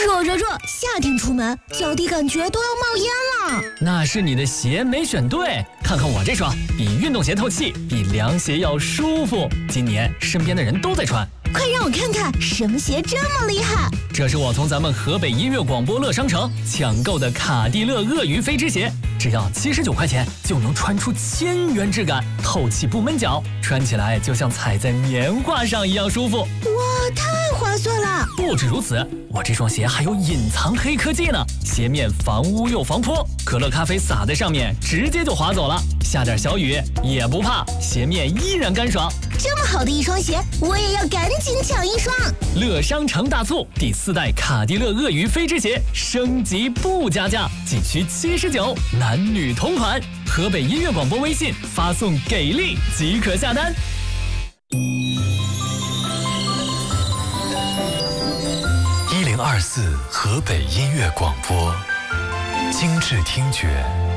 热，夏天出门脚底感觉都要冒烟了。 那是你的鞋没选对，看看我这双，比运动鞋透气，比凉鞋要舒服。今年身边的人都在穿， 快让我看看什么鞋这么厉害！ 这是我从咱们河北音乐广播乐商城抢购的卡地勒鳄鱼飞织鞋，只要79块钱就能穿出1000元质感，透气不闷脚，穿起来就像踩在棉花上一样舒服。 哇，太划算了！ 不止如此，我这双鞋还有隐藏黑科技呢，鞋面防污又防泼，可乐咖啡洒在上面直接就滑走了，下点小雨也不怕，鞋面依然干爽。 这么好的一双鞋，我也要赶紧抢一双！ 乐商城大促，第4代卡地勒鳄鱼飞织鞋升级不加价，仅需79，男女同款。河北音乐广播微信发送给力即可下单。 1024河北音乐广播，精致听觉。